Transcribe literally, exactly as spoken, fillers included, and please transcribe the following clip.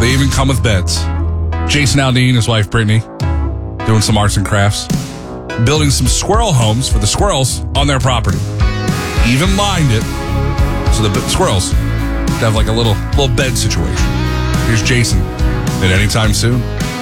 They even come with beds. Jason Aldean, his wife Brittany, doing some arts and crafts, building some squirrel homes for the squirrels on their property. Even lined it so the squirrels have like a little little bed situation. Here's Jason. And anytime soon.